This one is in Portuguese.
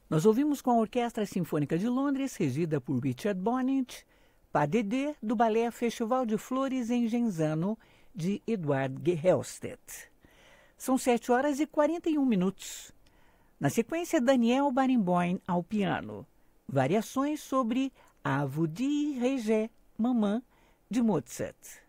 Nós ouvimos com a Orquestra Sinfônica de Londres, regida por Richard Bonnet, Pas de Deux, do Balé Festival de Flores em Genzano, de Eduard Hellstedt. São 7h41. Na sequência, Daniel Barenboim ao piano. Variações sobre A Vous dire Régé, Mamã, de Mozart.